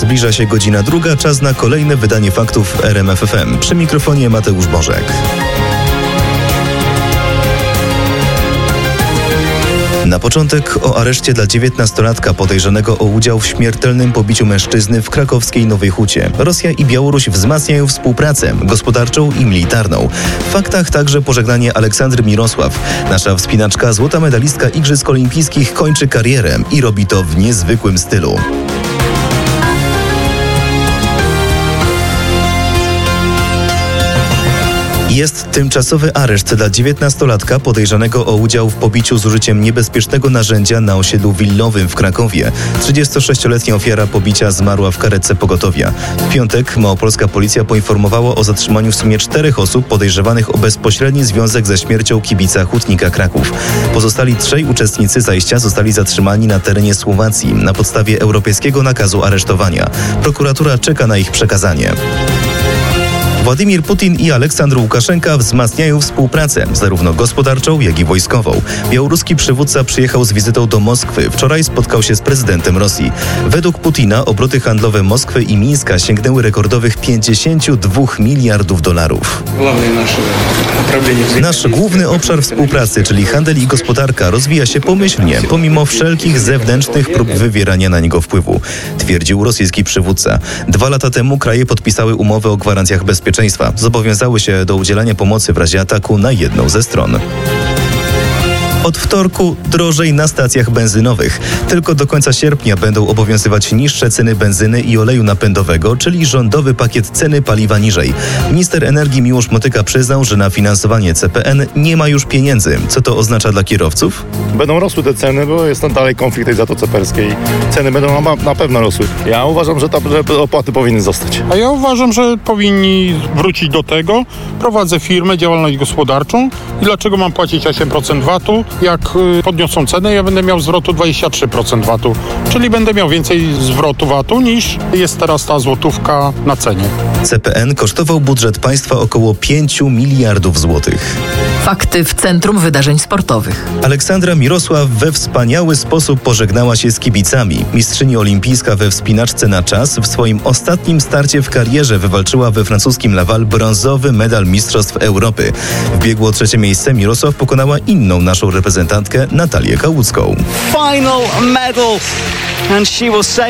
Zbliża się godzina 2, czas na kolejne wydanie faktów w RMF FM. Przy mikrofonie Mateusz Bożek. Na początek o areszcie dla 19-latka podejrzanego o udział w śmiertelnym pobiciu mężczyzny w krakowskiej Nowej Hucie. Rosja i Białoruś wzmacniają współpracę gospodarczą i militarną. W faktach także pożegnanie Aleksandry Mirosław. Nasza wspinaczka, złota medalistka Igrzysk Olimpijskich, kończy karierę i robi to w niezwykłym stylu. Jest tymczasowy areszt dla 19-latka podejrzanego o udział w pobiciu z użyciem niebezpiecznego narzędzia na osiedlu willowym w Krakowie. 36-letnia ofiara pobicia zmarła w karetce pogotowia. W piątek małopolska policja poinformowała o zatrzymaniu w sumie 4 osób podejrzewanych o bezpośredni związek ze śmiercią kibica Hutnika Kraków. Pozostali 3 uczestnicy zajścia zostali zatrzymani na terenie Słowacji na podstawie europejskiego nakazu aresztowania. Prokuratura czeka na ich przekazanie. Władimir Putin i Aleksandr Łukaszenka wzmacniają współpracę, zarówno gospodarczą, jak i wojskową. Białoruski przywódca przyjechał z wizytą do Moskwy. Wczoraj spotkał się z prezydentem Rosji. Według Putina obroty handlowe Moskwy i Mińska sięgnęły rekordowych $52 miliardów. Nasz główny obszar współpracy, czyli handel i gospodarka, rozwija się pomyślnie, pomimo wszelkich zewnętrznych prób wywierania na niego wpływu, twierdził rosyjski przywódca. 2 lata temu kraje podpisały umowę o gwarancjach bezpieczeństwa. Zobowiązały się do udzielania pomocy w razie ataku na jedną ze stron. Od wtorku drożej na stacjach benzynowych. Tylko do końca sierpnia będą obowiązywać niższe ceny benzyny i oleju napędowego, czyli rządowy pakiet ceny paliwa niżej. Minister energii Miłosz Motyka przyznał, że na finansowanie CPN nie ma już pieniędzy. Co to oznacza dla kierowców? Będą rosły te ceny, bo jest tam dalej konflikt tej Zatoce Perskiej. Ceny będą na pewno rosły. Ja uważam, że opłaty powinny zostać. A ja uważam, że powinni wrócić do tego. Prowadzę firmę, działalność gospodarczą i dlaczego mam płacić 8% VAT-u? Jak podniosą cenę, ja będę miał zwrotu 23% VAT-u, czyli będę miał więcej zwrotu VAT-u niż jest teraz ta złotówka na cenie. CPN kosztował budżet państwa około 5 miliardów złotych. Fakty w Centrum Wydarzeń Sportowych. Aleksandra Mirosław we wspaniały sposób pożegnała się z kibicami. Mistrzyni olimpijska we wspinaczce na czas w swoim ostatnim starcie w karierze wywalczyła we francuskim Laval brązowy medal Mistrzostw Europy. W biegu o 3. miejsce Mirosław pokonała inną naszą reprezentantkę Natalię Kałucką. Final medal and she will say